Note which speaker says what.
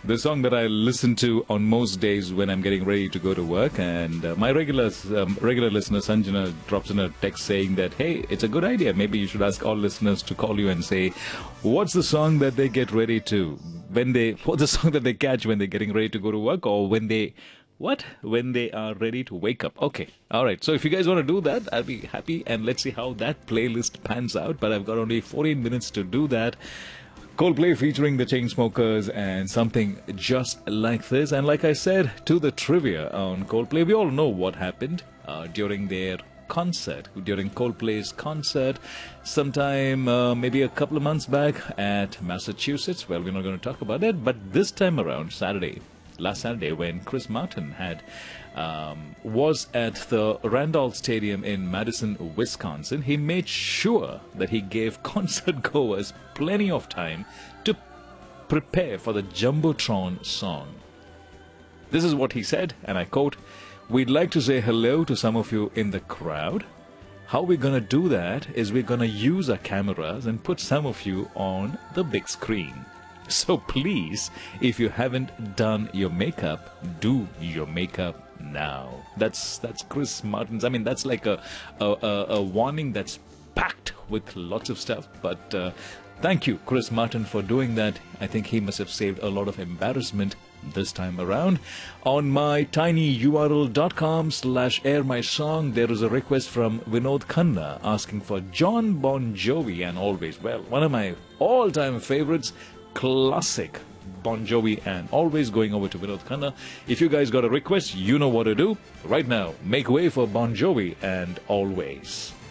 Speaker 1: The song that I listen to on most days when I'm getting ready to go to work, and my regular listener Sanjana drops in a text saying that, hey, it's a good idea. Maybe you should ask all listeners to call you and say, what's the song that they get ready to what's the song that they catch when they're getting ready to go to work, or when they when they are ready to wake up. Okay. All right. So if you guys want to do that, I'll be happy, and let's see how that playlist pans out. But I've got only 14 minutes to do that. Coldplay featuring the Chainsmokers and something just like this. And like I said, to the trivia on Coldplay, we all know what happened during their concert, during Coldplay's concert sometime maybe a couple of months back at Massachusetts. Well, we're not going to talk about that, but this time around, last Saturday, when Chris Martin was at the Randolph Stadium in Madison, Wisconsin, he made sure that he gave concert goers plenty of time to prepare for the Jumbotron song. This is what he said, and I quote, "We'd like to say hello to some of you in the crowd. How we're going to do that is we're going to use our cameras and put some of you on the big screen. So please, if you haven't done your makeup, do your makeup now." That's Chris Martin's. I mean, that's like a warning that's packed with lots of stuff. But thank you, Chris Martin, for doing that. I think he must have saved a lot of embarrassment this time around. On my tinyurl.com/airmysong, there is a request from Vinod Khanna asking for John Bon Jovi and Always. Well, one of my all-time favorites, classic Bon Jovi and Always, going over to Vinod Khanna. If you guys got a request, you know what to do. Right now, make way for Bon Jovi and Always.